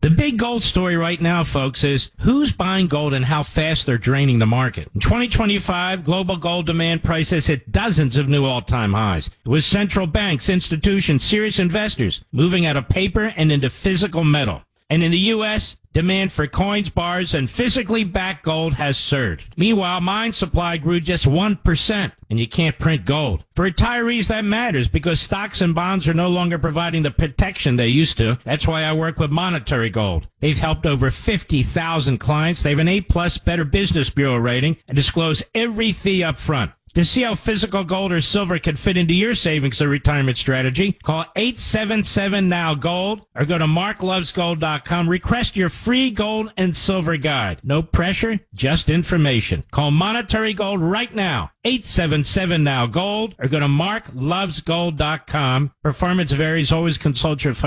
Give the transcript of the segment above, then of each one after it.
The big gold story right now, folks, is who's buying gold and how fast they're draining the market. In 2025, global gold demand prices hit dozens of new all-time highs, with central banks, institutions, serious investors moving out of paper and into physical metal. And in the U.S., demand for coins, bars, and physically backed gold has surged. Meanwhile, mine supply grew just 1%, and you can't print gold. For retirees, that matters because stocks and bonds are no longer providing the protection they used to. That's why I work with Monetary Gold. They've helped over 50,000 clients. They have an A+ Better Business Bureau rating and disclose every fee up front. To see how physical gold or silver can fit into your savings or retirement strategy, call 877-NOW-GOLD or go to marklovesgold.com. Request your free gold and silver guide. No pressure, just information. Call Monetary Gold right now, 877-NOW-GOLD or go to marklovesgold.com. Performance varies. Always consult your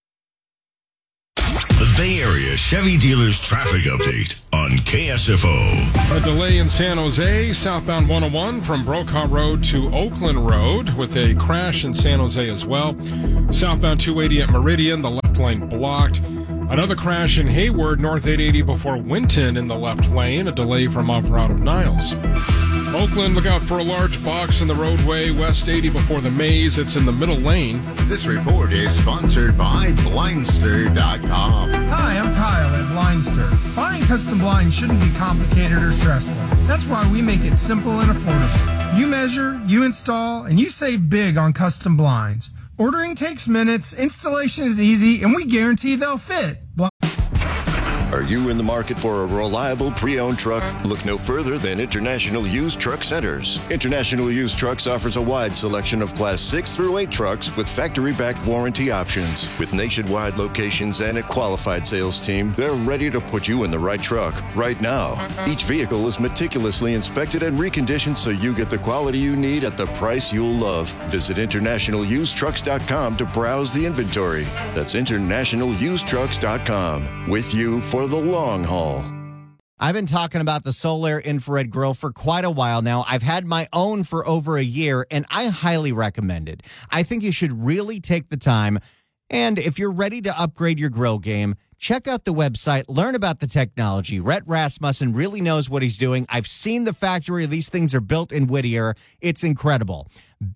The Bay Area Chevy Dealers Traffic Update on KSFO. A delay in San Jose, southbound 101 from Brokaw Road to Oakland Road, with a crash in San Jose as well. Southbound 280 at Meridian, the left lane blocked. Another crash in Hayward, north 880 before Winton in the left lane, a delay from Alvarado Niles. Oakland, look out for a large box in the roadway, west 80 before the maze. It's in the middle lane. This report is sponsored by Blindster.com. Hi, I'm Kyle at Blindster. Buying custom blinds shouldn't be complicated or stressful. That's why we make it simple and affordable. You measure, you install, and you save big on custom blinds. Ordering takes minutes, installation is easy, and we guarantee they'll fit. Are you in the market for a reliable pre-owned truck? Look no further than International Used Truck Centers. International Used Trucks offers a wide selection of Class 6 through 8 trucks with factory-backed warranty options. With nationwide locations and a qualified sales team, they're ready to put you in the right truck right now. Each vehicle is meticulously inspected and reconditioned so you get the quality you need at the price you'll love. Visit InternationalUsedTrucks.com to browse the inventory. That's InternationalUsedTrucks.com. With you for the long haul. I've been talking about the Solaire Infrared Grill for quite a while now. I've had my own for over a year, and I highly recommend it. I think you should really take the time, and if you're ready to upgrade your grill game, check out the website, learn about the technology. Rhett Rasmussen really knows what he's doing. I've seen the factory. These things are built in Whittier. It's incredible.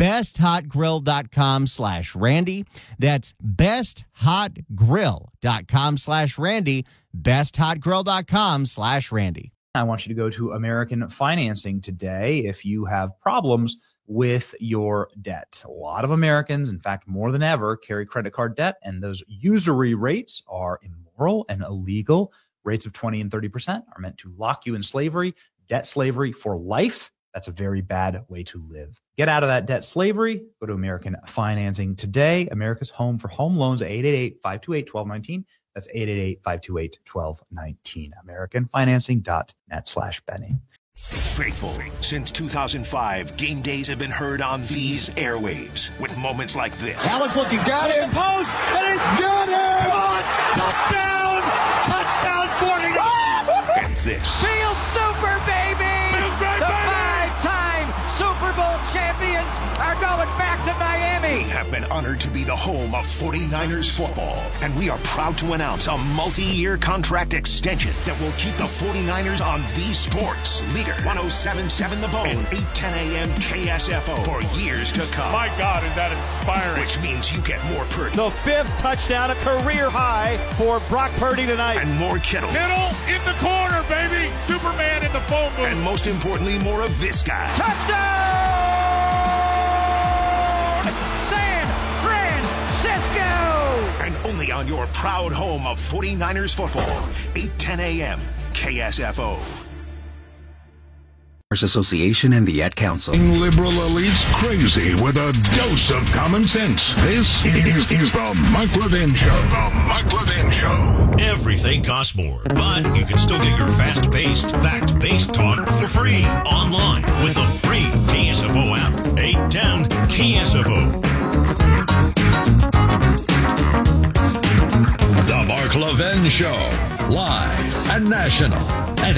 BestHotGrill.com/Randy. That's BestHotGrill.com/Randy. BestHotGrill.com/Randy. I want you to go to American Financing today if you have problems with your debt. A lot of Americans, in fact, more than ever, carry credit card debt, and those usury rates are immoral and illegal. Rates of 20 and 30% are meant to lock you in slavery, debt slavery for life. That's a very bad way to live. Get out of that debt slavery. Go to American Financing today. America's home for home loans, 888-528-1219. That's 888-528-1219. AmericanFinancing.net/Benny. Faithful. Since 2005, game days have been heard on these airwaves with moments like this. Alex looking, got him, post, and it's got him! Come on! Touchdown! Touchdown 49! And this. Feel super, baby! The five-time Super Bowl champions are going back to Miami! We have been honored to be the home of 49ers football, and we are proud to announce a multi-year contract extension that will keep the 49ers on the sports leader. 107.7 The Bone and 8:10 a.m. KSFO for years to come. My God, is that inspiring. Which means you get more Purdy. The 5th touchdown, a career high for Brock Purdy tonight. And more Kittle. Kittle in the corner, baby. Superman in the phone booth. And most importantly, more of this guy. Touchdown! San Francisco! And only on your proud home of 49ers football, 8:10 a.m. KSFO. Association and the Ad Council. Liberal elites crazy with a dose of common sense. This is the Mike Levin Show. The Mike Levin Show. Everything costs more, but you can still get your fast-paced, fact-based talk for free online with the free KSFO app. 810 KSFO. The Mark Levin Show. Live and national at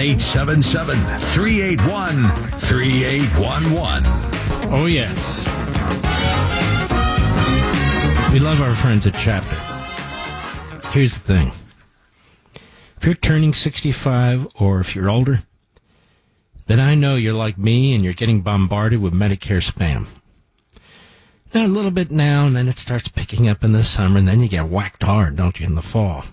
877-381-3811. Oh, yeah. We love our friends at Chapter. Here's the thing. if you're turning 65 or if you're older, then I know you're like me and you're getting bombarded with Medicare spam. Now, a little bit now, and then it starts picking up in the summer, and then you get whacked hard, don't you, in the fall.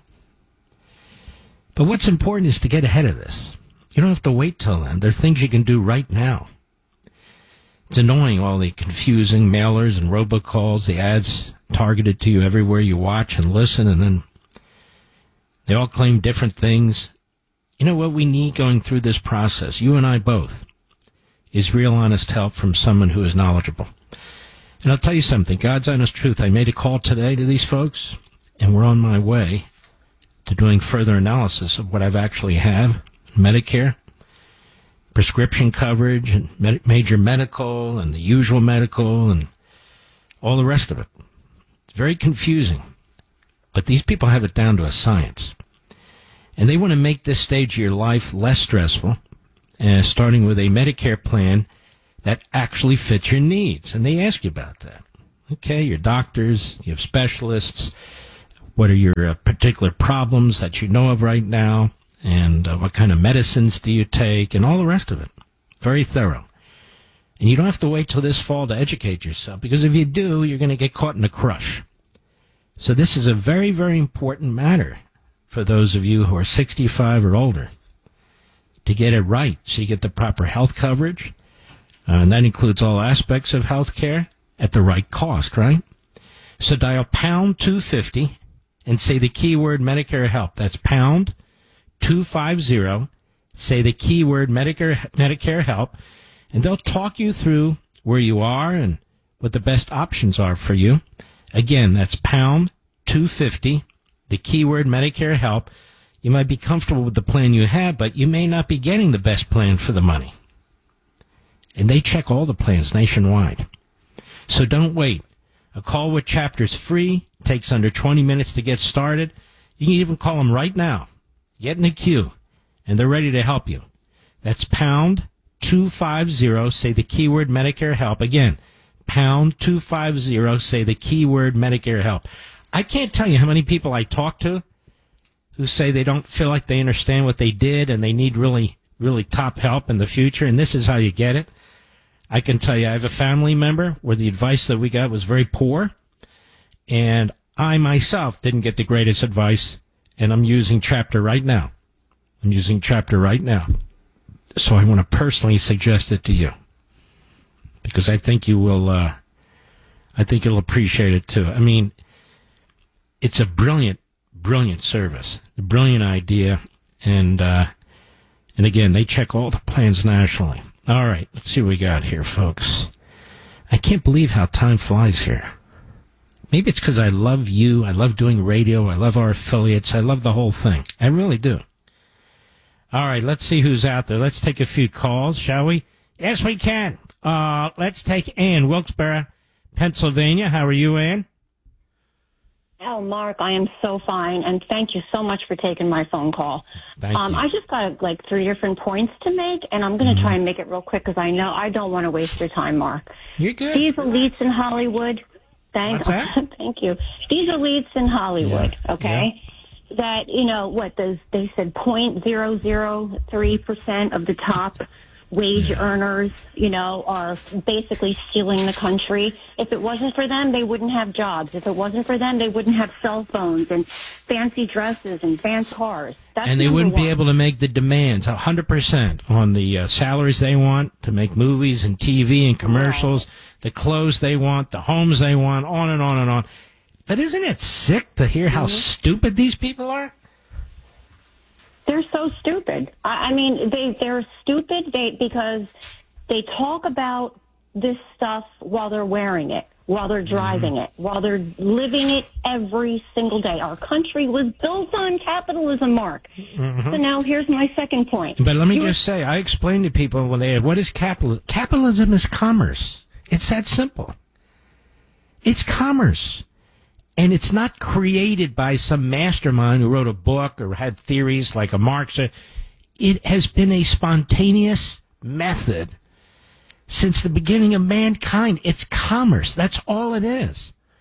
But what's important is to get ahead of this. You don't have to wait till then. There are things you can do right now. It's annoying, all the confusing mailers and robocalls, the ads targeted to you everywhere you watch and listen, and then they all claim different things. You know what we need going through this process, you and I both, is real honest help from someone who is knowledgeable. And I'll tell you something, God's honest truth, I made a call today to these folks, and we're on my way to doing further analysis of what I've actually have, Medicare, prescription coverage, and major medical, and the usual medical, and all the rest of it. It's very confusing, but these people have it down to a science. And they want to make this stage of your life less stressful, starting with a Medicare plan that actually fits your needs. And they ask you about that. Okay, your doctors, you have specialists. What are your particular problems that you know of right now? And what kind of medicines do you take? And all the rest of it. Very thorough. And you don't have to wait till this fall to educate yourself, because if you do, you're going to get caught in a crush. So this is a very, very important matter for those of you who are 65 or older to get it right so you get the proper health coverage. And that includes all aspects of health care at the right cost, right? So dial pound 250 and say the keyword Medicare help. That's pound 250. Say the keyword Medicare help, and they'll talk you through where you are and what the best options are for you. Again, that's pound 250, the keyword Medicare help. You might be comfortable with the plan you have, but you may not be getting the best plan for the money. And they check all the plans nationwide. So don't wait. A call with Chapter's free. Takes under 20 minutes to get started. You can even call them right now. Get in the queue, and they're ready to help you. That's pound 250. Say the keyword Medicare help. Again, pound 250. Say the keyword Medicare help. I can't tell you how many people I talk to who say they don't feel like they understand what they did and they need really, really top help in the future, and this is how you get it. I can tell you I have a family member where the advice that we got was very poor, and I myself didn't get the greatest advice, and I'm using Chapter right now. So I want to personally suggest it to you, because I think you will, I think you'll appreciate it too. I mean, it's a brilliant, brilliant service, a brilliant idea, and again, they check all the plans nationally. All right, let's see what we got here, folks. I can't believe how time flies here. Maybe it's because I love you, I love doing radio, I love our affiliates, I love the whole thing. I really do. All right, let's see who's out there. Let's take a few calls, shall we? Yes, we can. Let's take Ann, Wilkes-Barre, Pennsylvania. How are you, Ann? Oh, Mark, I am so fine, and thank you so much for taking my phone call. Thank you. I just got like 3 different points to make, and I'm going to try and make it real quick because I know I don't want to waste your time, Mark. You're good. These elites in Hollywood, What's that? thank you. These elites in Hollywood, okay, that, you know, they said 0.003% of the top wage earners, you know, are basically stealing the country. If it wasn't for them, they wouldn't have jobs. If it wasn't for them, they wouldn't have cell phones and fancy dresses and fancy cars. And they wouldn't be able to make the demands 100% on the salaries they want to make movies and TV and commercials, the clothes they want, the homes they want, on and on and on. But isn't it sick to hear how stupid these people are? They're so stupid. I mean, they're stupid because they talk about this stuff while they're wearing it, while they're driving it, while they're living it every single day. Our country was built on capitalism, Mark. So now here's my second point. But let me just say, I explain to people when they ask, what is capitalism? Capitalism is commerce. It's that simple. It's commerce. And it's not created by some mastermind who wrote a book or had theories like a Marxist. It has been a spontaneous method since the beginning of mankind. It's commerce. That's all it is.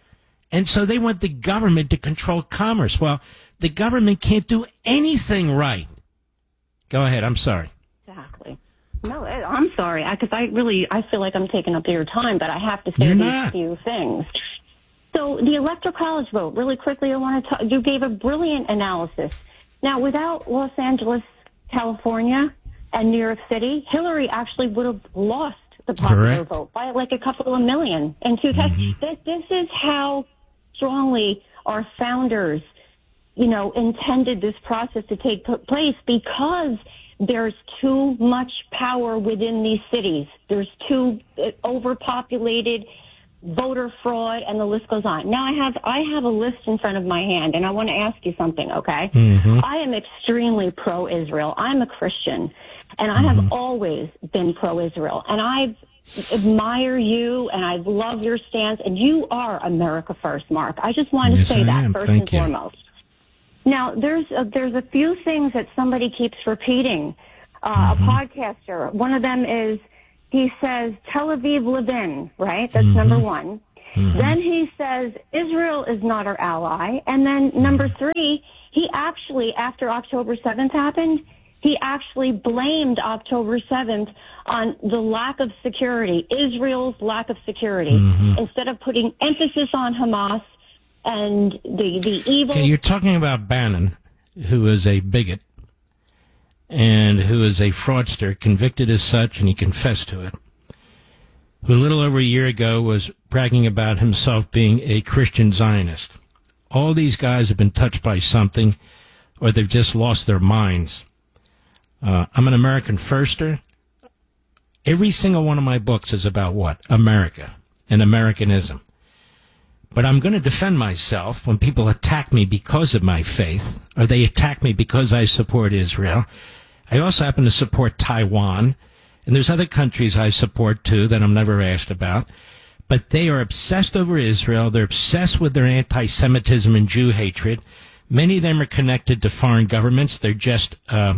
And so they want the government to control commerce. Well, the government can't do anything right. Go ahead. I'm sorry. Exactly. No, I'm sorry, because I feel like I'm taking up your time, but I have to say these few things. So the Electoral College vote, really quickly, I want to you gave a brilliant analysis. Now, without Los Angeles, California, and New York City, Hillary actually would have lost the popular vote by like a couple of million in 2000. This is how strongly our founders, intended this process to take place, because there's too much power within these cities. There's too overpopulated, voter fraud, and the list goes on. Now I have a list in front of my hand, and I want to ask you something, okay? I am extremely pro-Israel. I'm a Christian, and I have always been pro-Israel. And I admire you, and I love your stance, and you are America first, Mark. I just wanted to say that first and foremost. Now, there's a few things that somebody keeps repeating. A podcaster, one of them is, he says, Tel Aviv Levin, right? That's number one. Then he says, Israel is not our ally. And then number three, he actually, after October 7th happened, he actually blamed October 7th on the lack of security, Israel's lack of security, instead of putting emphasis on Hamas and the evil. Okay, you're talking about Bannon, who is a bigot and who is a fraudster, convicted as such, and he confessed to it, who a little over a year ago was bragging about himself being a Christian Zionist. All these guys have been touched by something, or they've just lost their minds. I'm an American firster. Every single one of my books is about what? America and Americanism. But I'm going to defend myself when people attack me because of my faith, or they attack me because I support Israel. I also happen to support Taiwan, and there's other countries I support too that I'm never asked about. But they are obsessed over Israel. They're obsessed with their anti-Semitism and Jew hatred. Many of them are connected to foreign governments. They're just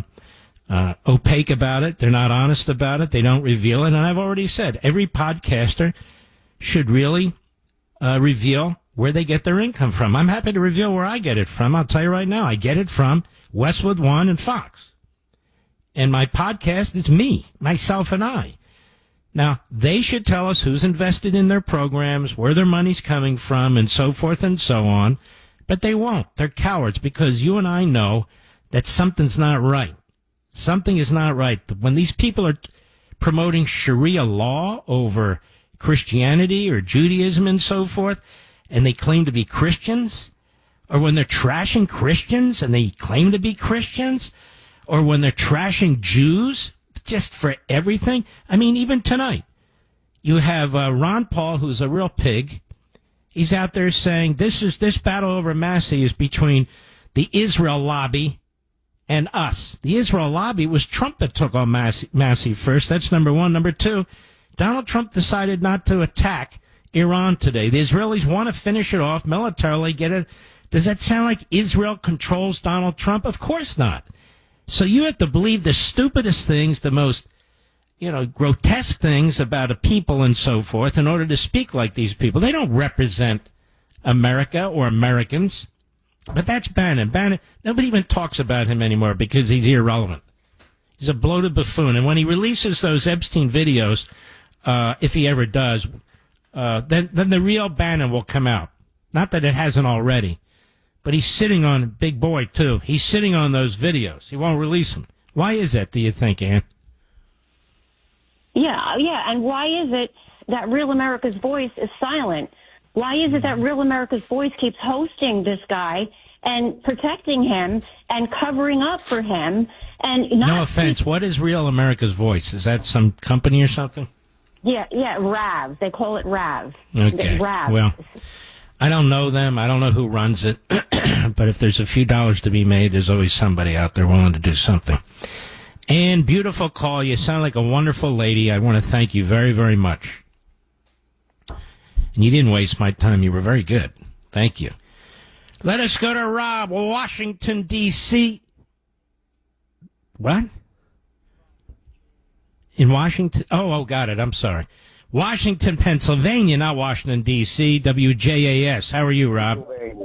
opaque about it. They're not honest about it. They don't reveal it. And I've already said, every podcaster should really reveal where they get their income from. I'm happy to reveal where I get it from. I'll tell you right now, I get it from Westwood One and Fox. And my podcast, it's me, myself, and I. Now, they should tell us who's invested in their programs, where their money's coming from, and so forth and so on. But they won't. They're cowards, because you and I know that something's not right. Something is not right. When these people are promoting Sharia law over Christianity or Judaism and so forth, and they claim to be Christians, or when they're trashing Christians and they claim to be Christians, or when they're trashing Jews just for everything. I mean, even tonight, you have Ron Paul, who's a real pig. He's out there saying this battle over Massey is between the Israel lobby and us. The Israel lobby was Trump that took on Massey first. That's number one. Number two, Donald Trump decided not to attack Iran today. The Israelis want to finish it off militarily, get it. Does that sound like Israel controls Donald Trump? Of course not. So you have to believe the stupidest things, the most, grotesque things about a people and so forth in order to speak like these people. They don't represent America or Americans. But that's Bannon. Bannon, nobody even talks about him anymore because he's irrelevant. He's a bloated buffoon. And when he releases those Epstein videos, if he ever does, then the real Bannon will come out. Not that it hasn't already. But he's sitting on Big Boy, too. He's sitting on those videos. He won't release them. Why is that, do you think, Ann? Yeah. And why is it that Real America's Voice is silent? Why is it that Real America's Voice keeps hosting this guy and protecting him and covering up for him? And no offense. What is Real America's Voice? Is that some company or something? Yeah, RAV. They call it RAV. Okay. RAV. Well, I don't know them. I don't know who runs it. But if there's a few dollars to be made, there's always somebody out there willing to do something. And beautiful call. You sound like a wonderful lady. I want to thank you very, very much. And you didn't waste my time. You were very good. Thank you. Let us go to Rob, Washington, D.C. What? In Washington? Oh, got it. I'm sorry. Washington, Pennsylvania, not Washington, D.C., WJAS. How are you, Rob?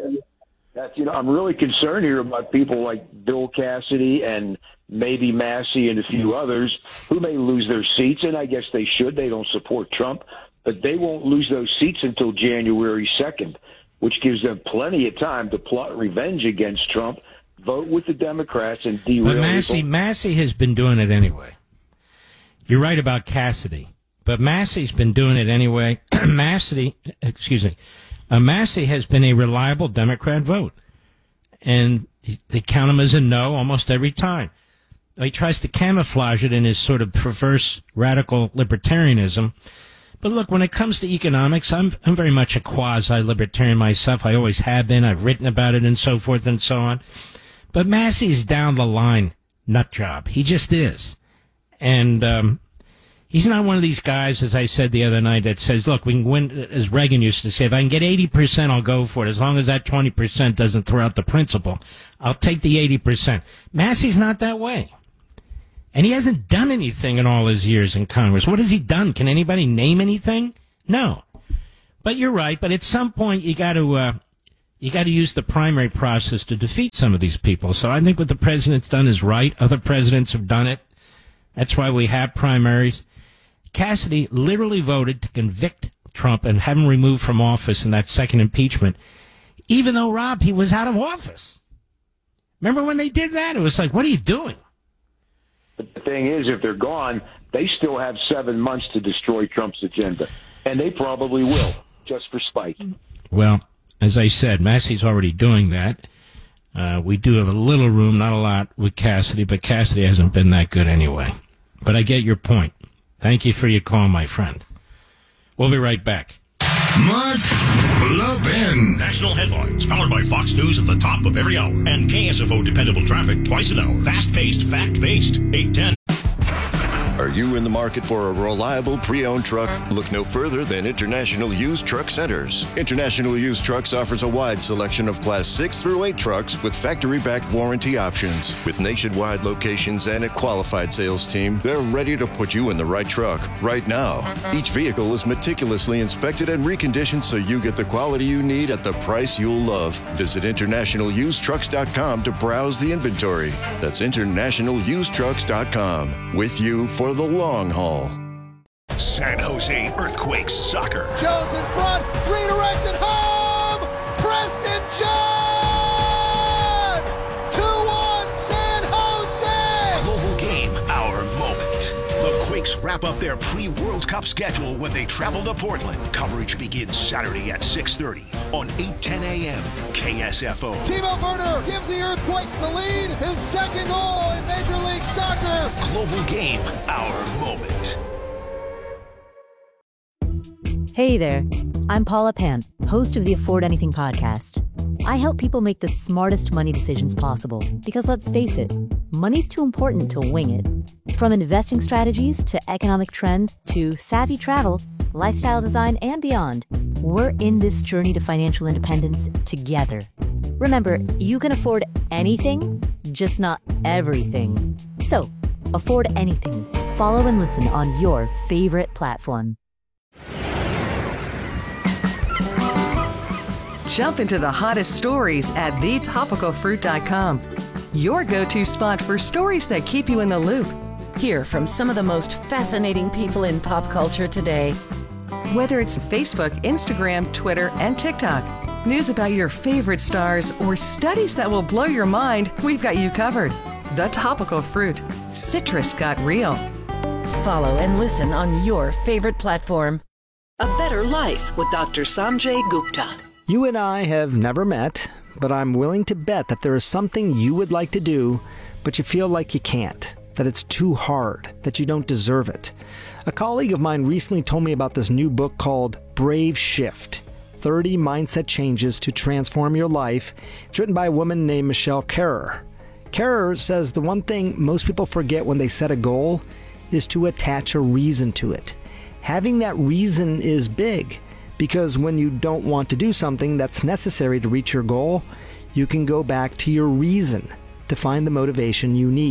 I'm really concerned here about people like Bill Cassidy and maybe Massey and a few others who may lose their seats, and I guess they should. They don't support Trump, but they won't lose those seats until January 2nd, which gives them plenty of time to plot revenge against Trump, vote with the Democrats, and derail. But Massey has been doing it anyway. You're right about Cassidy, but Massey's been doing it anyway. Massey has been a reliable Democrat vote, and they count him as a no almost every time. He tries to camouflage it in his sort of perverse radical libertarianism. But look, when it comes to economics, I'm very much a quasi-libertarian myself. I always have been. I've written about it and so forth and so on. But Massey's down the line nut job. He just is. And he's not one of these guys, as I said the other night, that says, look, we can win, as Reagan used to say, if I can get 80%, I'll go for it. As long as that 20% doesn't throw out the principle, I'll take the 80%. Massey's not that way. And he hasn't done anything in all his years in Congress. What has he done? Can anybody name anything? No. But you're right. But at some point, you got to use the primary process to defeat some of these people. So I think what the president's done is right. Other presidents have done it. That's why we have primaries. Cassidy literally voted to convict Trump and have him removed from office in that second impeachment, even though, Rob, he was out of office. Remember when they did that? It was like, what are you doing? But the thing is, if they're gone, they still have 7 months to destroy Trump's agenda. And they probably will, just for spite. Well, as I said, Massey's already doing that. We do have a little room, not a lot, with Cassidy, but Cassidy hasn't been that good anyway. But I get your point. Thank you for your call, my friend. We'll be right back. Mark Levin. National headlines powered by Fox News at the top of every hour and KSFO dependable traffic twice an hour. Fast-paced, fact-based. 810. Are you in the market for a reliable pre-owned truck? Look no further than International Used Truck Centers. International Used Trucks offers a wide selection of Class 6 through 8 trucks with factory-backed warranty options. With nationwide locations and a qualified sales team, they're ready to put you in the right truck right now. Each vehicle is meticulously inspected and reconditioned so you get the quality you need at the price you'll love. Visit InternationalUsedTrucks.com to browse the inventory. That's InternationalUsedTrucks.com. With you for the long haul. San Jose Earthquakes soccer. Jones in front, redirected home. Preston John. 2-1 San Jose. Global game, our moment. The Quakes wrap up their pre-World Cup schedule when they travel to Portland. Coverage begins Saturday at 6:30 on 8:10 a.m. KSFO. Timo Werner gives the Earthquakes the lead. His second goal in Major League Soccer. Global game, our moment. Hey there, I'm Paula Pant, host of the Afford Anything podcast. I help people make the smartest money decisions possible because let's face it, money's too important to wing it. From investing strategies to economic trends to savvy travel, lifestyle design, and beyond, we're in this journey to financial independence together. Remember, you can afford anything, just not everything. So, afford anything. Follow and listen on your favorite platform. Jump into the hottest stories at thetopicalfruit.com. Your go-to spot for stories that keep you in the loop. Hear from some of the most fascinating people in pop culture today. Whether it's Facebook, Instagram, Twitter, and TikTok, news about your favorite stars, or studies that will blow your mind, we've got you covered. The Topical Fruit. Citrus got real. Follow and listen on your favorite platform. A Better Life with Dr. Sanjay Gupta. You and I have never met, but I'm willing to bet that there is something you would like to do, but you feel like you can't, that it's too hard, that you don't deserve it. A colleague of mine recently told me about this new book called Brave Shift, 30 Mindset Changes to Transform Your Life. It's written by a woman named Michelle Kerrer. Kerrer says the one thing most people forget when they set a goal is to attach a reason to it. Having that reason is big, because when you don't want to do something that's necessary to reach your goal, you can go back to your reason to find the motivation you need.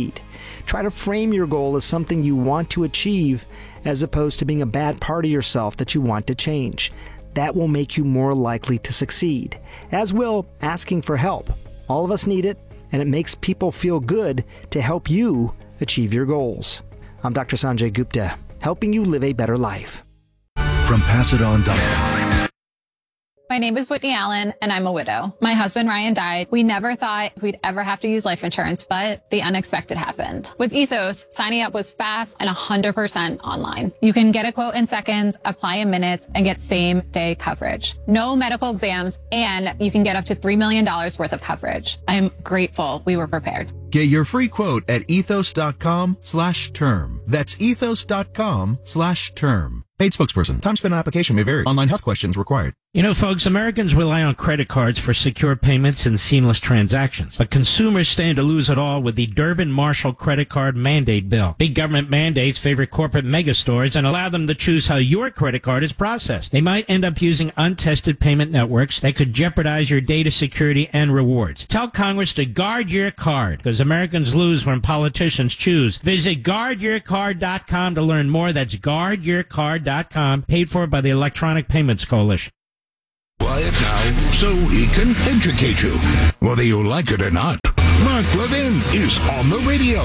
Try to frame your goal as something you want to achieve as opposed to being a bad part of yourself that you want to change. That will make you more likely to succeed, as will asking for help. All of us need it, and it makes people feel good to help you achieve your goals. I'm Dr. Sanjay Gupta, helping you live a better life. From PassItOn.com. My name is Whitney Allen, and I'm a widow. My husband, Ryan, died. We never thought we'd ever have to use life insurance, but the unexpected happened. With Ethos, signing up was fast and 100% online. You can get a quote in seconds, apply in minutes, and get same-day coverage. No medical exams, and you can get up to $3 million worth of coverage. I'm grateful we were prepared. Get your free quote at ethos.com/term. That's ethos.com/term. Paid spokesperson. Time spent on application may vary. Online health questions required. You know, folks, Americans rely on credit cards for secure payments and seamless transactions. But consumers stand to lose it all with the Durbin-Marshall credit card mandate bill. Big government mandates favor corporate megastores and allow them to choose how your credit card is processed. They might end up using untested payment networks that could jeopardize your data security and rewards. Tell Congress to guard your card, because Americans lose when politicians choose. Visit guardyourcard.com to learn more. That's guardyourcard.com, paid for by the Electronic Payments Coalition. Quiet now, so he can educate you, whether you like it or not. Mark Levin is on the radio.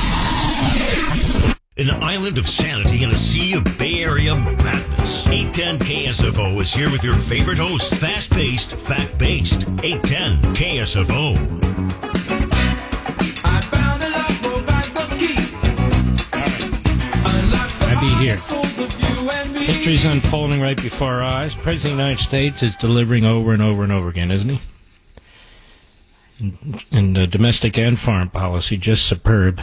An island of sanity in a sea of Bay Area madness. 810 KSFO is here with your favorite host, fast-paced, fact-based. 810 KSFO. I be here. History's unfolding right before our eyes. President of the United States is delivering over and over and over again, isn't he? In domestic and foreign policy, just superb.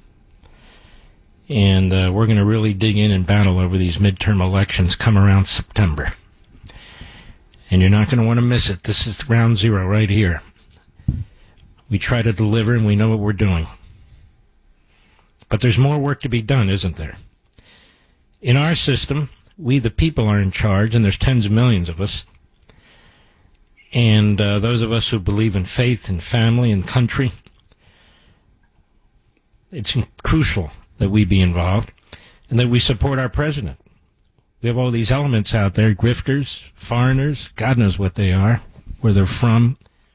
And we're going to really dig in and battle over these midterm elections come around September. And you're not going to want to miss it. This is round zero right here. We try to deliver, and we know what we're doing. But there's more work to be done, isn't there? In our system, we the people are in charge, and there's tens of millions of us. And those of us who believe in faith and family and country, it's crucial that we be involved and that we support our president. We have all these elements out there, grifters, foreigners, God knows what they are, where they're from,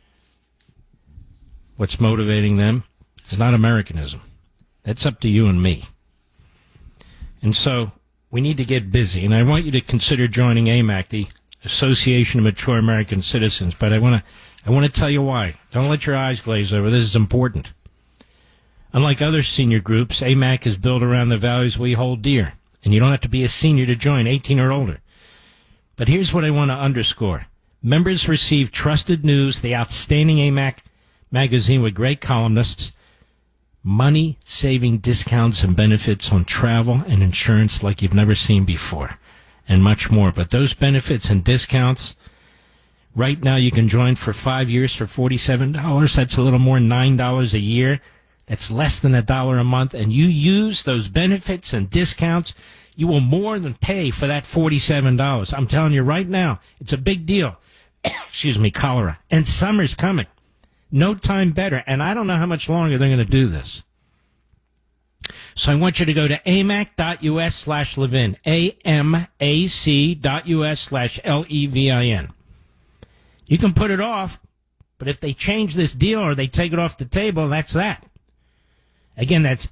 what's motivating them. It's not Americanism. That's up to you and me. And so we need to get busy, and I want you to consider joining AMAC, the Association of Mature American Citizens. But I want to tell you why. Don't let your eyes glaze over. This is important. Unlike other senior groups, AMAC is built around the values we hold dear, and you don't have to be a senior to join, 18 or older. But here's what I want to underscore. Members receive trusted news, the outstanding AMAC magazine with great columnists, money-saving discounts and benefits on travel and insurance like you've never seen before, and much more. But those benefits and discounts, right now you can join for 5 years for $47. That's a little more than $9 a year. That's less than $1 a month. And you use those benefits and discounts, you will more than pay for that $47. I'm telling you right now, it's a big deal. Excuse me, cholera. And summer's coming. No time better. And I don't know how much longer they're going to do this. So I want you to go to amac.us/Levin, amac.us/LEVIN. You can put it off, but if they change this deal or they take it off the table, that's that. Again, that's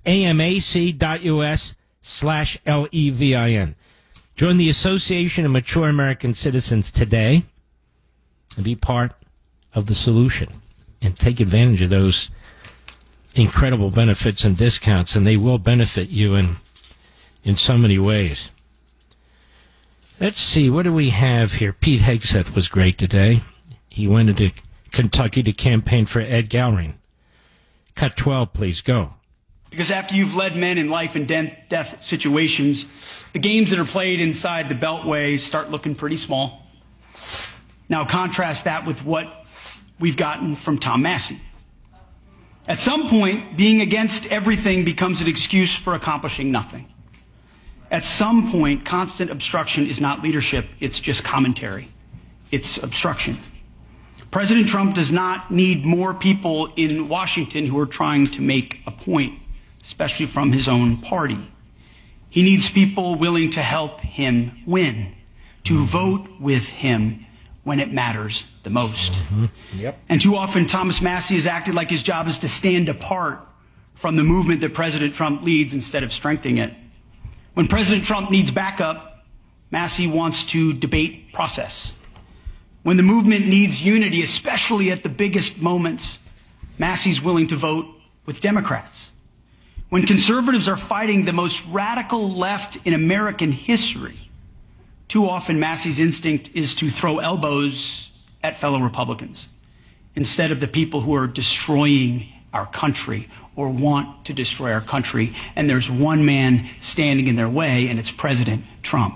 amac.us/LEVIN. Join the Association of Mature American Citizens today and be part of the solution and take advantage of those incredible benefits and discounts, and they will benefit you in so many ways. Let's see, what do we have here? Pete Hegseth was great today. He went into Kentucky to campaign for Ed Galbraith. Cut 12, please, go. Because after you've led men in life and death situations, the games that are played inside the Beltway start looking pretty small. Now contrast that with what we've gotten from Tom Massey. At some point, being against everything becomes an excuse for accomplishing nothing. At some point, constant obstruction is not leadership, it's just commentary. It's obstruction. President Trump does not need more people in Washington who are trying to make a point. especially from his own party. He needs people willing to help him win, to vote with him when it matters the most. Yep. And too often, Thomas Massie has acted like his job is to stand apart from the movement that President Trump leads instead of strengthening it. When President Trump needs backup, Massie wants to debate process. When the movement needs unity, especially at the biggest moments, Massie's willing to vote with Democrats. When conservatives are fighting the most radical left in American history, too often Massie's instinct is to throw elbows at fellow Republicans instead of the people who are destroying our country or want to destroy our country. And there's one man standing in their way, and it's President Trump.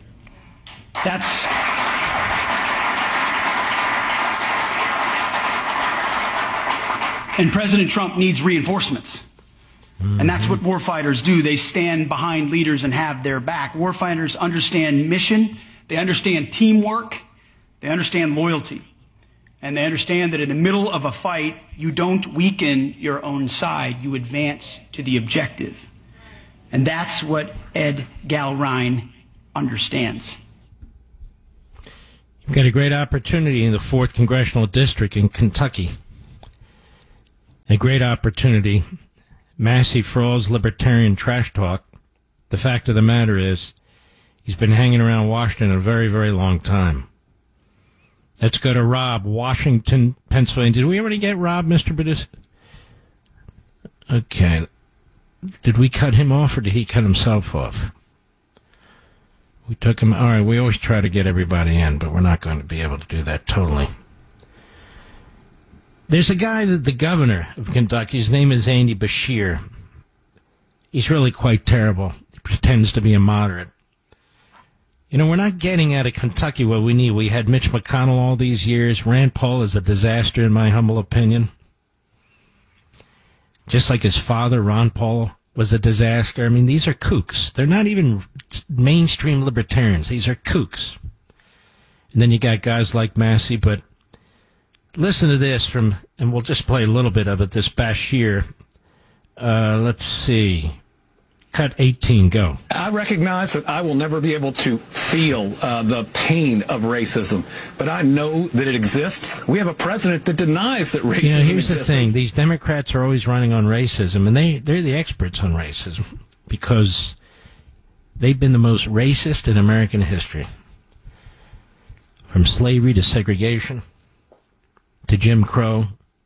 And President Trump needs reinforcements. And that's what warfighters do. They stand behind leaders and have their back. Warfighters understand mission. They understand teamwork. They understand loyalty. And they understand that in the middle of a fight, you don't weaken your own side. You advance to the objective. And that's what Ed Galrine understands. You've got a great opportunity in the 4th Congressional District in Kentucky. A great opportunity. Massey, for all his libertarian trash talk, the fact of the matter is he's been hanging around Washington a very, very long time. Let's go to Rob, Washington, Pennsylvania. Did we already get Rob, Mr. Badis? Okay. Did we cut him off or did he cut himself off? We took him. All right, we always try to get everybody in, but we're not going to be able to do that totally. There's a guy, the governor of Kentucky, his name is Andy Beshear. He's really quite terrible. He pretends to be a moderate. You know, we're not getting out of Kentucky what we need. We had Mitch McConnell all these years. Rand Paul is a disaster, in my humble opinion. Just like his father, Ron Paul, was a disaster. I mean, these are kooks. They're not even mainstream libertarians. These are kooks. And then you got guys like Massey, but listen to this from, and we'll just play a little bit of it, this Beshear. Let's see. Cut 18, go. I recognize that I will never be able to feel the pain of racism, but I know that it exists. We have a president that denies that racism exists. Here's the thing. These Democrats are always running on racism, and they're the experts on racism because they've been the most racist in American history. From slavery to segregation, to Jim Crow,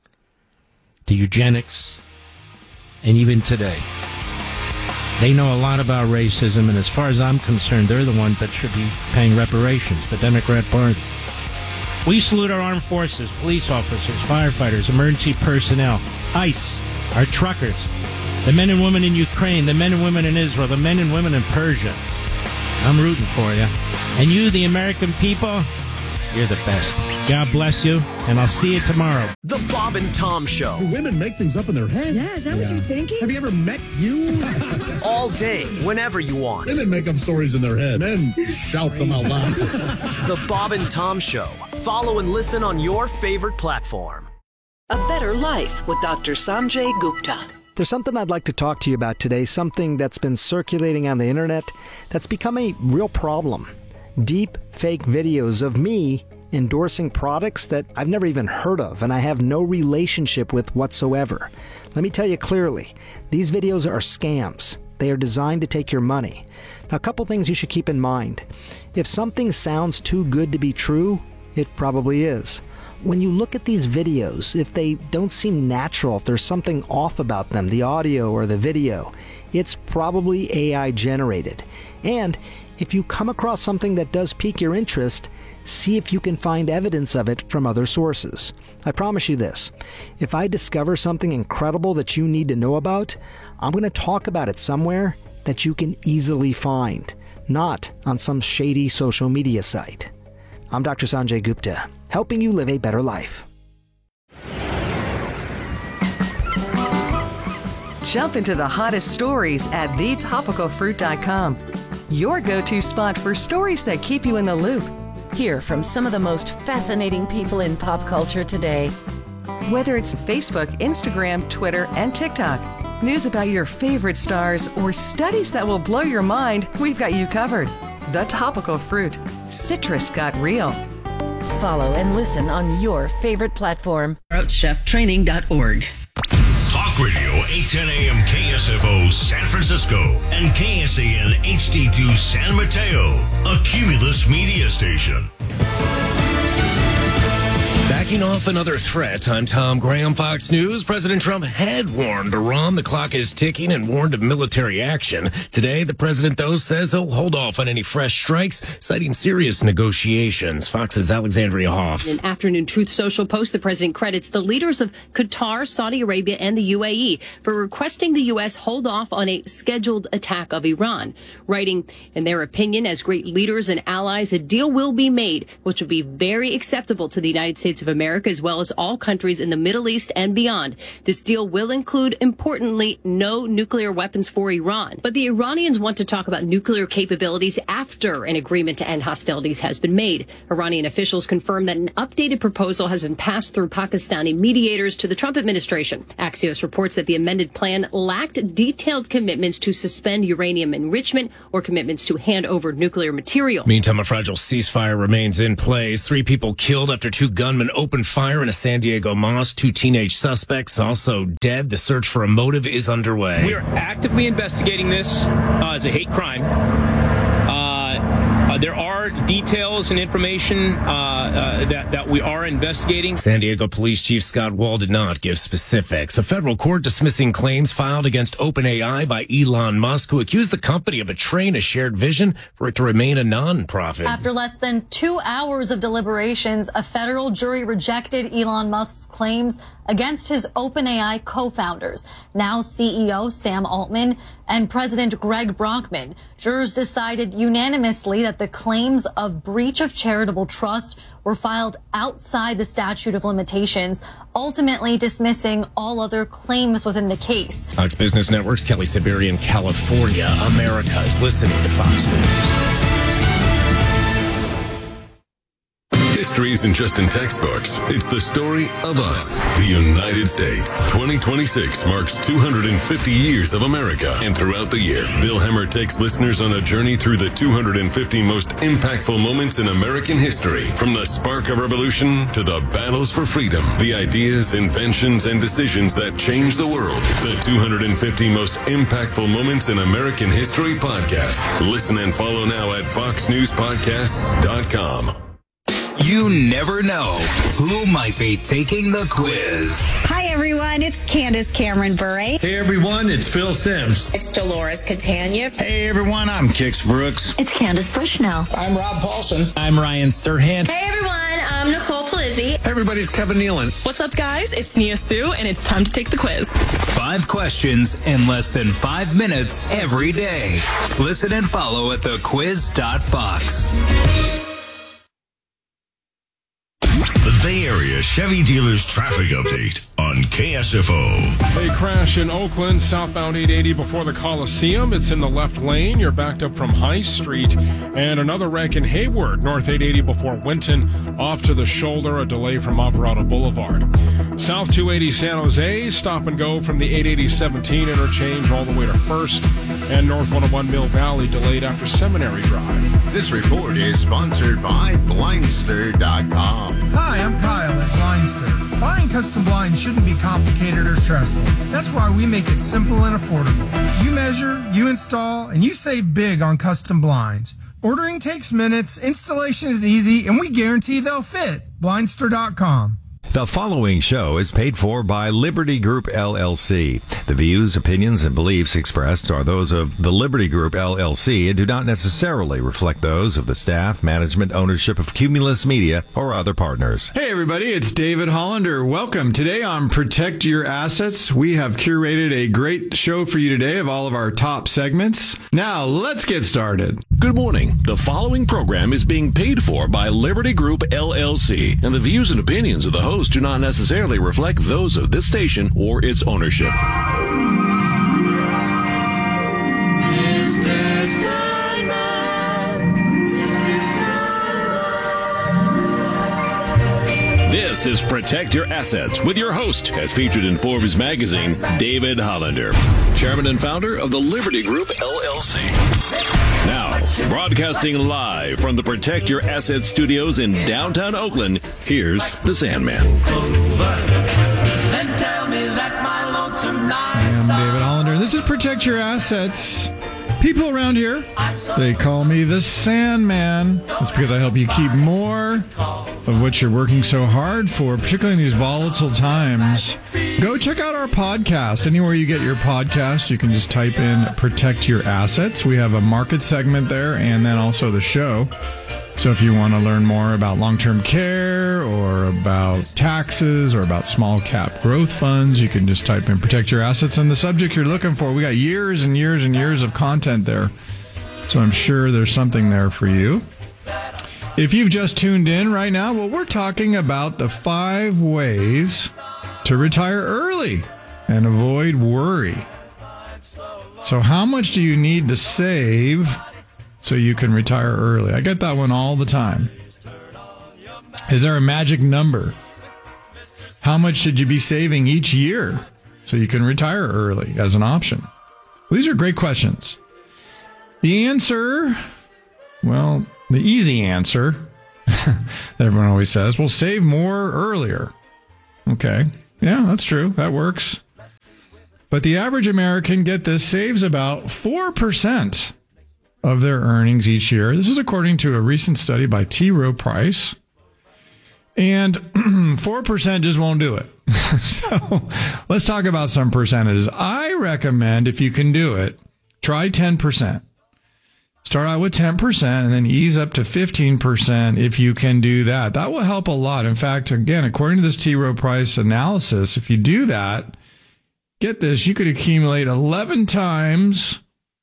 to eugenics, and even today. They know a lot about racism, and as far as I'm concerned, they're the ones that should be paying reparations, the Democrat Party. We salute our armed forces, police officers, firefighters, emergency personnel, ICE, our truckers, the men and women in Ukraine, the men and women in Israel, the men and women in Persia. I'm rooting for you. And you, the American people, you're the best. God bless you, and I'll see you tomorrow. The Bob and Tom Show. Do women make things up in their head? Yeah, is that what you're thinking? Have you ever met you? All day, whenever you want. Women make up stories in their head. Men shout them out loud. The Bob and Tom Show. Follow and listen on your favorite platform. A Better Life with Dr. Sanjay Gupta. There's something I'd like to talk to you about today, something that's been circulating on the internet that's become a real problem. Deep fake videos of me endorsing products that I've never even heard of and I have no relationship with whatsoever. Let me tell you clearly, these videos are scams. They are designed to take your money. Now, a couple things you should keep in mind. If something sounds too good to be true, it probably is. When you look at these videos, if they don't seem natural, if there's something off about them, the audio or the video, it's probably AI generated. And if you come across something that does pique your interest, see if you can find evidence of it from other sources. I promise you this, if I discover something incredible that you need to know about, I'm going to talk about it somewhere that you can easily find, not on some shady social media site. I'm Dr. Sanjay Gupta, helping you live a better life. Jump into the hottest stories at thetopicalfruit.com. Your go-to spot for stories that keep you in the loop. Hear from some of the most fascinating people in pop culture today. Whether it's Facebook, Instagram, Twitter, and TikTok, news about your favorite stars, or studies that will blow your mind, we've got you covered. The Topical Fruit. Citrus got real. Follow and listen on your favorite platform. ChefTraining.org. Talk Radio 810 AM KSFO San Francisco and KSAN HD2 San Mateo, a Cumulus media station. Backing off another threat. I'm Tom Graham, Fox News. President Trump had warned Iran the clock is ticking and warned of military action. Today, the president, though, says he'll hold off on any fresh strikes, citing serious negotiations. Fox's Alexandria Hoff. In an afternoon Truth Social post, the president credits the leaders of Qatar, Saudi Arabia, and the UAE for requesting the U.S. hold off on a scheduled attack of Iran. Writing, in their opinion, as great leaders and allies, a deal will be made, which will be very acceptable to the United States of America, as well as all countries in the Middle East and beyond. This deal will include, importantly, no nuclear weapons for Iran. But the Iranians want to talk about nuclear capabilities after an agreement to end hostilities has been made. Iranian officials confirmed that an updated proposal has been passed through Pakistani mediators to the Trump administration. Axios reports that the amended plan lacked detailed commitments to suspend uranium enrichment or commitments to hand over nuclear material. Meantime, a fragile ceasefire remains in place. 3 people killed after 2 gunmen opened fire in a San Diego mosque. 2 teenage suspects also dead. The search for a motive is underway. We are actively investigating this as a hate crime. There are details and information that we are investigating. San Diego Police Chief Scott Wall did not give specifics. A federal court dismissing claims filed against OpenAI by Elon Musk, who accused the company of betraying a shared vision for it to remain a nonprofit. After less than 2 hours of deliberations, a federal jury rejected Elon Musk's claims against his OpenAI co-founders, now CEO Sam Altman and President Greg Brockman. Jurors decided unanimously that the claims of breach of charitable trust were filed outside the statute of limitations, ultimately dismissing all other claims within the case. Fox Business Network's Kelly Siberian, California. America is listening to Fox News. History isn't just in textbooks. It's the story of us, the United States. 2026 marks 250 years of America. And throughout the year, Bill Hemmer takes listeners on a journey through the 250 most impactful moments in American history. From the spark of revolution to the battles for freedom, the ideas, inventions, and decisions that changed the world. The 250 most impactful moments in American history podcast. Listen and follow now at foxnewspodcasts.com. You never know who might be taking the quiz. Hi, everyone. It's Candace Cameron Bure. Hey, everyone. It's Phil Sims. It's Dolores Catania. Hey, everyone. I'm Kix Brooks. It's Candace Bushnell. I'm Rob Paulson. I'm Ryan Serhant. Hey, everyone. I'm Nicole Palizzi. Hey, everybody. It's Kevin Nealon. What's up, guys? It's Nia Sue, and it's time to take the quiz. 5 questions in less than 5 minutes every day. Listen and follow at thequiz.fox. The Bay Area Chevy Dealers Traffic Update on KSFO. A crash in Oakland, southbound 880 before the Coliseum. It's in the left lane. You're backed up from High Street. And another wreck in Hayward, north 880 before Winton, off to the shoulder, a delay from Alvarado Boulevard. South 280 San Jose, stop and go from the 880-17 interchange all the way to First. And north 101 Mill Valley, delayed after Seminary Drive. This report is sponsored by Blindster.com. Hi, I'm Kyle at Blindster. Buying custom blinds shouldn't be complicated or stressful. That's why we make it simple and affordable. You measure, you install, and you save big on custom blinds. Ordering takes minutes, installation is easy, and we guarantee they'll fit. Blindster.com. The following show is paid for by Liberty Group, LLC. The views, opinions, and beliefs expressed are those of the Liberty Group, LLC, and do not necessarily reflect those of the staff, management, ownership of Cumulus Media, or other partners. Hey, everybody, it's David Hollander. Welcome. Today on Protect Your Assets, we have curated a great show for you today of all of our top segments. Now, let's get started. Good morning. The following program is being paid for by Liberty Group, LLC, and the views and opinions of the host do not necessarily reflect those of this station or its ownership. Mr. Simon, Mr. Simon. This This is Protect Your Assets with your host, as featured in Forbes magazine, David Hollander, chairman and founder of the Liberty Group, LLC. Now, broadcasting live from the Protect Your Assets studios in downtown Oakland, here's the Sandman. I am David Hollander. This is Protect Your Assets. People around here, they call me the Sandman. That's because I help you keep more of what you're working so hard for, particularly in these volatile times. Go check out our podcast. Anywhere you get your podcast, you can just type in Protect Your Assets. We have a market segment there and then also the show. So if you want to learn more about long-term care or about taxes or about small cap growth funds, you can just type in Protect Your Assets and the subject you're looking for. We got years and years and years of content there. So I'm sure there's something there for you. If you've just tuned in right now, well, we're talking about the 5 ways to retire early and avoid worry. So how much do you need to save so you can retire early? I get that one all the time. Is there a magic number? How much should you be saving each year so you can retire early as an option? Well, these are great questions. The answer, well, the easy answer that everyone always says, well, save more earlier. Okay. Yeah, that's true. That works. But the average American, get this, saves about 4% of their earnings each year. This is according to a recent study by T. Rowe Price. And 4% just won't do it. So let's talk about some percentages. I recommend, if you can do it, try 10%. Start out with 10% and then ease up to 15% if you can do that. That will help a lot. In fact, again, according to this T. Rowe Price analysis, if you do that, get this, you could accumulate 11 times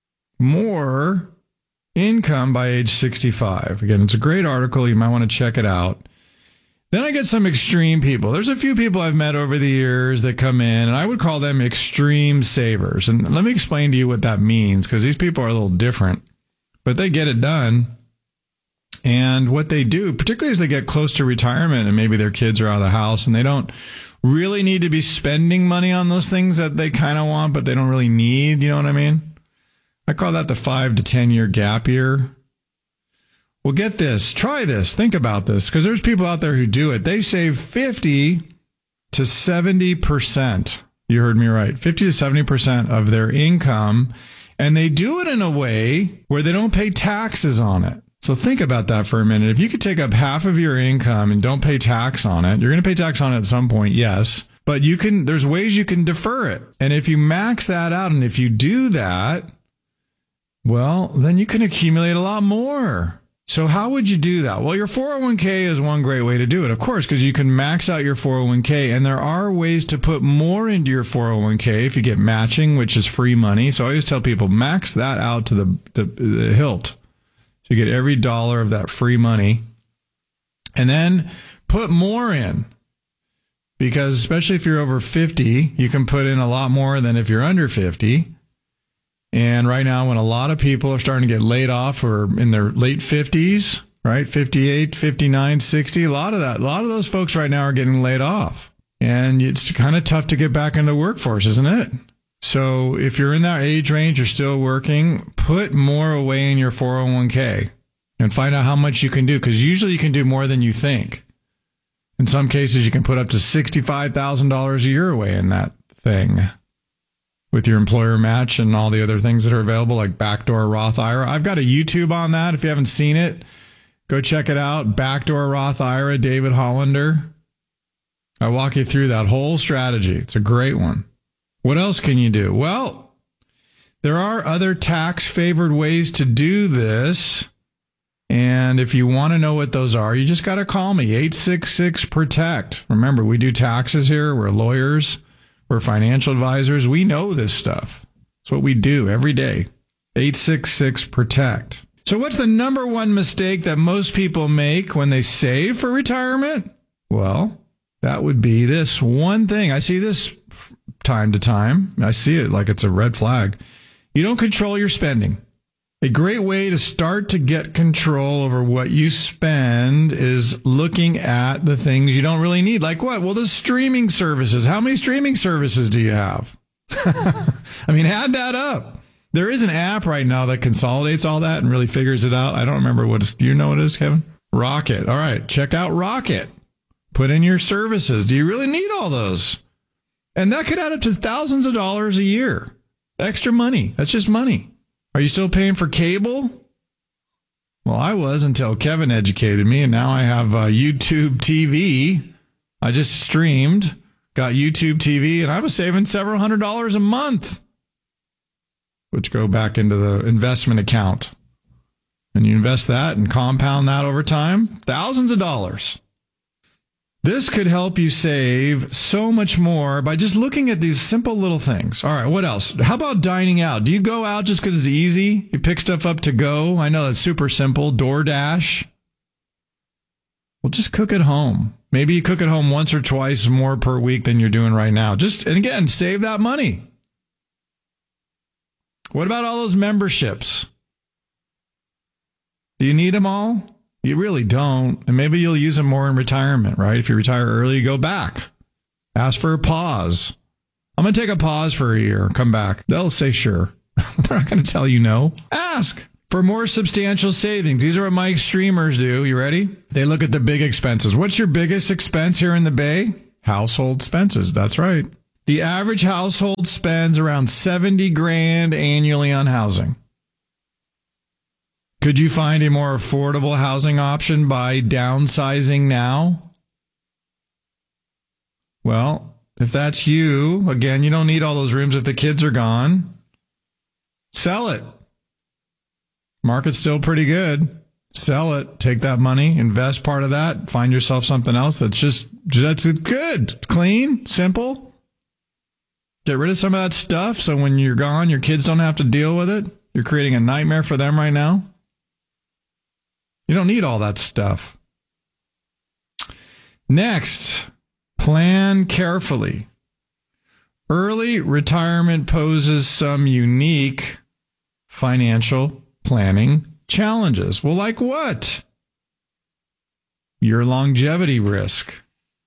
more income by age 65. Again, it's a great article. You might want to check it out. Then I get some extreme people. There's a few people I've met over the years that come in, and I would call them extreme savers. And let me explain to you what that means, because these people are a little different, but they get it done. And what they do, particularly as they get close to retirement and maybe their kids are out of the house and they don't really need to be spending money on those things that they kind of want, but they don't really need. You know what I mean? I call that the 5 to 10 year gap year. Well, get this. Try this. Think about this, because there's people out there who do it. They save 50 to 70%. You heard me right. 50 to 70% of their income. And they do it in a way where they don't pay taxes on it. So think about that for a minute. If you could take up half of your income and don't pay tax on it, you're going to pay tax on it at some point, yes. But there's ways you can defer it. And if you max that out, and if you do that, well, then you can accumulate a lot more. So how would you do that? Well, your 401k is one great way to do it, of course, because you can max out your 401k, and there are ways to put more into your 401k if you get matching, which is free money. So I always tell people, max that out to the hilt. So you get every dollar of that free money, and then put more in, because especially if you're over 50, you can put in a lot more than if you're under 50. And right now, when a lot of people are starting to get laid off or in their late 50s, right? 58, 59, 60, a lot of those folks right now are getting laid off. And it's kind of tough to get back into the workforce, isn't it? So if you're in that age range, you're still working, put more away in your 401k and find out how much you can do, because usually you can do more than you think. In some cases, you can put up to $65,000 a year away in that thing, with your employer match and all the other things that are available, like Backdoor Roth IRA. I've got a YouTube on that. If you haven't seen it, go check it out. Backdoor Roth IRA, David Hollander. I walk you through that whole strategy. It's a great one. What else can you do? Well, there are other tax-favored ways to do this. And if you want to know what those are, you just got to call me, 866-PROTECT. Remember, we do taxes here. We're lawyers. We're financial advisors. We know this stuff. It's what we do every day. 866-PROTECT. So what's the number one mistake that most people make when they save for retirement? Well, that would be this one thing. I see this time to time. I see it like it's a red flag. You don't control your spending. A great way to start to get control over what you spend is looking at the things you don't really need. Like what? Well, the streaming services. How many streaming services do you have? I mean, add that up. There is an app right now that consolidates all that and really figures it out. I don't remember what it's. Do you know what it is, Kevin? Rocket. All right. Check out Rocket. Put in your services. Do you really need all those? And that could add up to thousands of dollars a year. Extra money. That's just money. Are you still paying for cable? Well, I was until Kevin educated me, and now I have YouTube TV. I just streamed, got YouTube TV, and I was saving several $100s a month, which go back into the investment account. And you invest that and compound that over time, thousands of dollars. This could help you save so much more by just looking at these simple little things. All right, what else? How about dining out? Do you go out just because it's easy? You pick stuff up to go? I know that's super simple. DoorDash. Well, just cook at home. Maybe you cook at home once or twice more per week than you're doing right now. And again, save that money. What about all those memberships? Do you need them all? You really don't. And maybe you'll use them more in retirement, right? If you retire early, go back. Ask for a pause. I'm going to take a pause for a year. Come back. They'll say sure. They're not going to tell you no. Ask for more substantial savings. These are what my streamers do. You ready? They look at the big expenses. What's your biggest expense here in the Bay? Household expenses. That's right. The average household spends around $70,000 annually on housing. Could you find a more affordable housing option by downsizing now? Well, if that's you, again, you don't need all those rooms if the kids are gone. Sell it. Market's still pretty good. Sell it. Take that money, invest part of that, find yourself something else that's good, clean, simple. Get rid of some of that stuff so when you're gone, your kids don't have to deal with it. You're creating a nightmare for them right now. You don't need all that stuff. Next, plan carefully. Early retirement poses some unique financial planning challenges. Well, like what? Your longevity risk.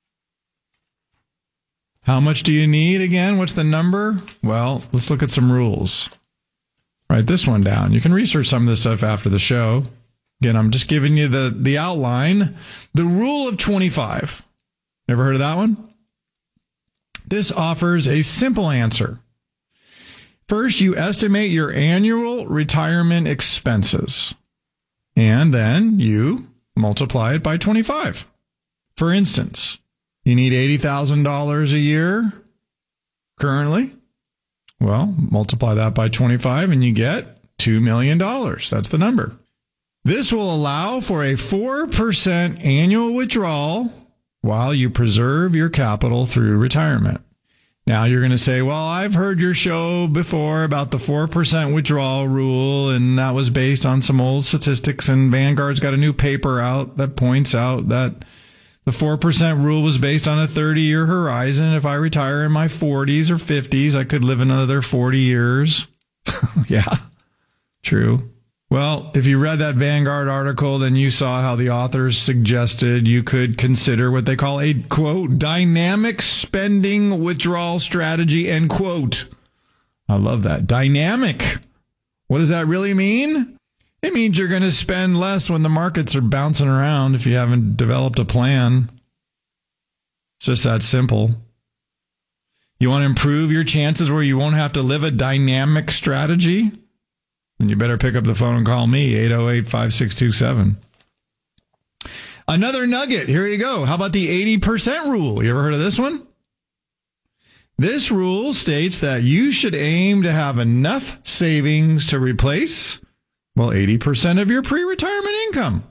How much do you need again? What's the number? Well, let's look at some rules. Write this one down. You can research some of this stuff after the show. Again, I'm just giving you the outline. The rule of 25. Never heard of that one? This offers a simple answer. First, you estimate your annual retirement expenses, and then you multiply it by 25. For instance, you need $80,000 a year currently. Well, multiply that by 25 and you get $2 million. That's the number. This will allow for a 4% annual withdrawal while you preserve your capital through retirement. Now you're going to say, well, I've heard your show before about the 4% withdrawal rule, and that was based on some old statistics, and Vanguard's got a new paper out that points out that the 4% rule was based on a 30-year horizon. If I retire in my 40s or 50s, I could live another 40 years. Yeah, true. Well, if you read that Vanguard article, then you saw how the authors suggested you could consider what they call a, quote, dynamic spending withdrawal strategy, end quote. I love that. Dynamic. What does that really mean? It means you're going to spend less when the markets are bouncing around if you haven't developed a plan. It's just that simple. You want to improve your chances where you won't have to live a dynamic strategy? Then you better pick up the phone and call me, 808-5627. Another nugget. Here you go. How about the 80% rule? You ever heard of this one? This rule states that you should aim to have enough savings to replace, well, 80% of your pre-retirement income.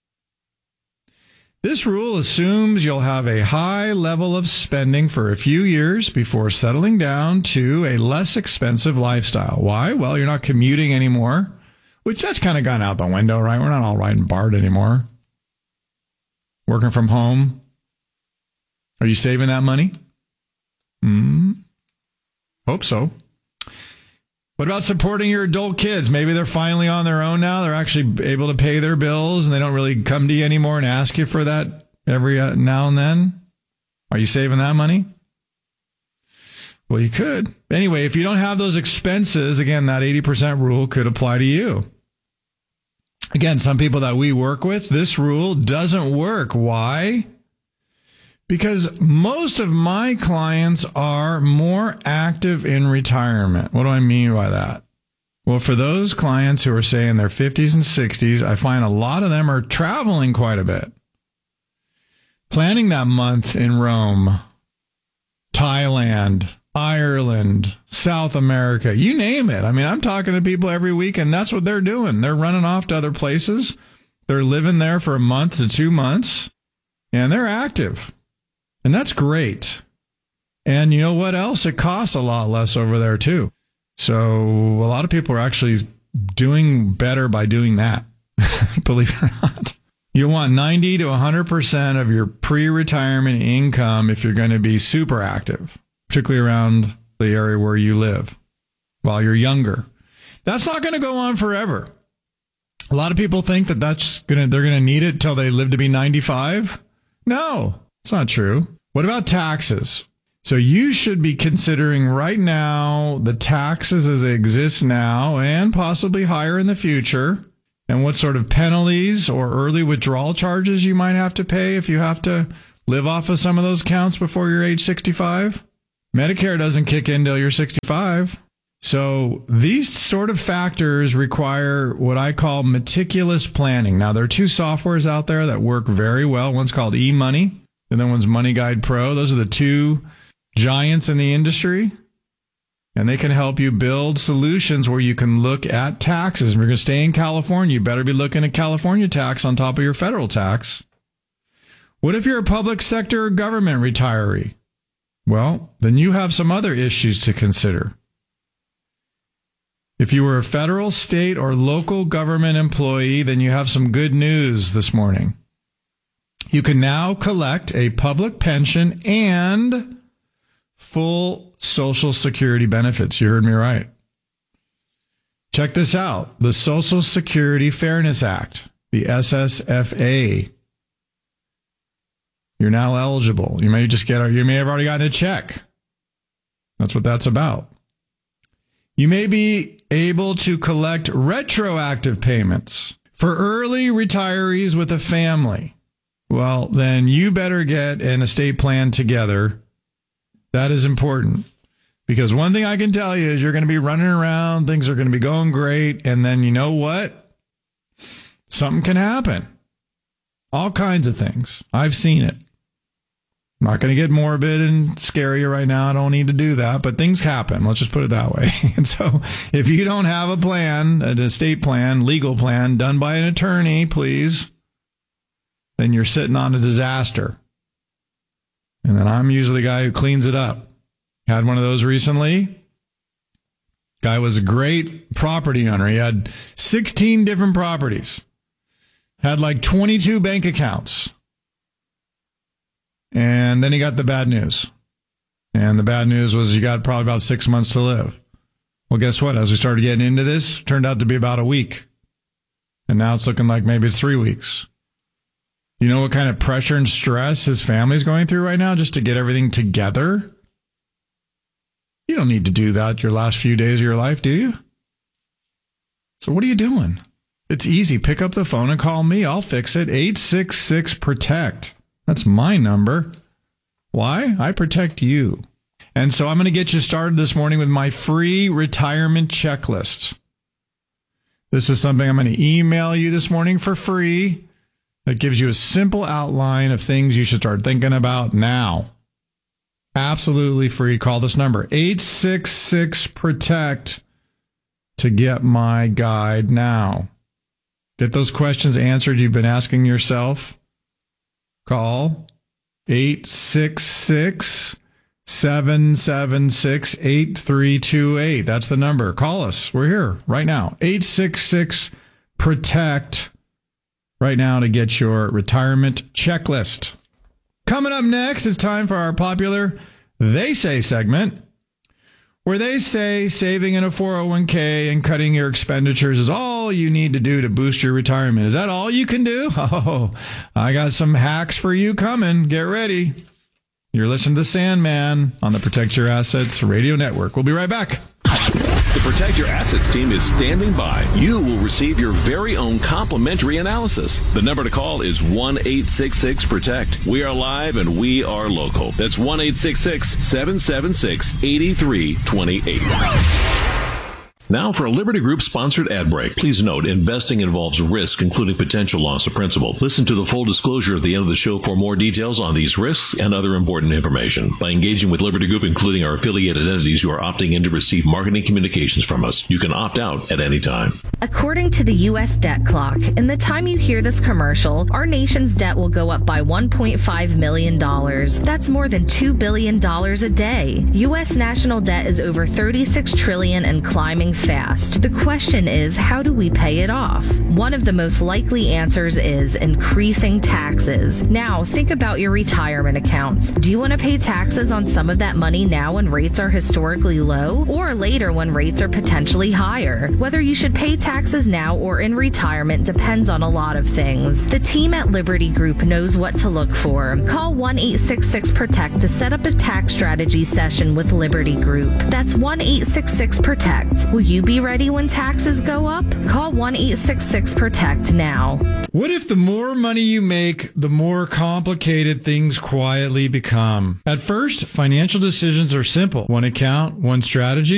This rule assumes you'll have a high level of spending for a few years before settling down to a less expensive lifestyle. Why? Well, you're not commuting anymore, which that's kind of gone out the window, right? We're not all riding BART anymore. Working from home. Are you saving that money? Hope so. What about supporting your adult kids? Maybe they're finally on their own now. They're actually able to pay their bills and they don't really come to you anymore and ask you for that every now and then. Are you saving that money? Well, you could. Anyway, if you don't have those expenses, again, that 80% rule could apply to you. Again, some people that we work with, this rule doesn't work. Why? Because most of my clients are more active in retirement. What do I mean by that? Well, for those clients who are, say, in their 50s and 60s, I find a lot of them are traveling quite a bit. Planning that month in Rome, Thailand, Ireland, South America, you name it. I mean, I'm talking to people every week, and that's what they're doing. They're running off to other places. They're living there for a month to 2 months, and they're active. And that's great. And you know what else? It costs a lot less over there, too. So a lot of people are actually doing better by doing that, believe it or not. You want 90 to 100% of your pre-retirement income if you're going to be super active, particularly around the area where you live while you're younger. That's not going to go on forever. A lot of people think that they're going to need it till they live to be 95. No, it's not true. What about taxes? So you should be considering right now the taxes as they exist now and possibly higher in the future, and what sort of penalties or early withdrawal charges you might have to pay if you have to live off of some of those accounts before you're age 65. Medicare doesn't kick in till you're 65. So these sort of factors require what I call meticulous planning. Now, there are two softwares out there that work very well. One's called eMoney, and then one's Money Guide Pro. Those are the two giants in the industry. And they can help you build solutions where you can look at taxes. If you're going to stay in California, you better be looking at California tax on top of your federal tax. What if you're a public sector or government retiree? Well, then you have some other issues to consider. If you were a federal, state, or local government employee, then you have some good news this morning. You can now collect a public pension and full Social Security benefits. You heard me right. Check this out. The Social Security Fairness Act, the SSFA. You're now eligible. You may have already gotten a check. That's what that's about. You may be able to collect retroactive payments for early retirees with a family. Well, then you better get an estate plan together. That is important. Because one thing I can tell you is you're going to be running around, things are going to be going great, and then you know what? Something can happen. All kinds of things. I've seen it. I'm not going to get morbid and scary right now. I don't need to do that, but things happen. Let's just put it that way. And so if you don't have a plan, an estate plan, legal plan done by an attorney, please, then you're sitting on a disaster. And then I'm usually the guy who cleans it up. Had one of those recently. Guy was a great property owner. He had 16 different properties. Had like 22 bank accounts. And then he got the bad news. And the bad news was you got probably about 6 months to live. Well, guess what? As we started getting into this, it turned out to be about a week. And now it's looking like maybe 3 weeks. You know what kind of pressure and stress his family's going through right now just to get everything together? You don't need to do that your last few days of your life, do you? So what are you doing? It's easy. Pick up the phone and call me. I'll fix it. 866-PROTECT. That's my number. Why? I protect you. And so I'm going to get you started this morning with my free retirement checklist. This is something I'm going to email you this morning for free that gives you a simple outline of things you should start thinking about now. Absolutely free. Call this number, 866-PROTECT, to get my guide now. Get those questions answered you've been asking yourself. Call 866-776-8328. That's the number. Call us. We're here right now. 866-PROTECT right now to get your retirement checklist. Coming up next, it's time for our popular They Say segment, where they say saving in a 401k and cutting your expenditures is all you need to do to boost your retirement. Is that all you can do? Oh, I got some hacks for you coming. Get ready. You're listening to The Sandman on the Protect Your Assets Radio Network. We'll be right back. The Protect Your Assets team is standing by. You will receive your very own complimentary analysis. The number to call is 1-866-PROTECT. We are live and we are local. That's 1-866-776-8328. Now for a Liberty Group sponsored ad break. Please note, investing involves risk, including potential loss of principal. Listen to the full disclosure at the end of the show for more details on these risks and other important information. By engaging with Liberty Group, including our affiliated entities, you are opting in to receive marketing communications from us. You can opt out at any time. According to the U.S. debt clock, in the time you hear this commercial, our nation's debt will go up by $1.5 million. That's more than $2 billion a day. U.S. national debt is over $36 trillion and climbing fast. The question is, how do we pay it off? One of the most likely answers is increasing taxes. Now, think about your retirement accounts. Do you want to pay taxes on some of that money now when rates are historically low, or later when rates are potentially higher? Whether you should pay taxes now or in retirement depends on a lot of things. The team at Liberty Group knows what to look for. Call 1-866-PROTECT to set up a tax strategy session with Liberty Group. That's 1-866-PROTECT. Will you be ready when taxes go up? Call 1-866-PROTECT now. What if the more money you make, the more complicated things quietly become? At first, financial decisions are simple. One account, one strategy.